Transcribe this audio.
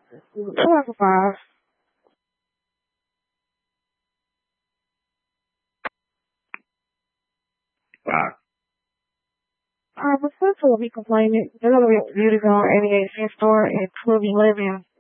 That's a 5. Wow. My sister will be complaining. They're going to be beauty on 88th Street store at 1211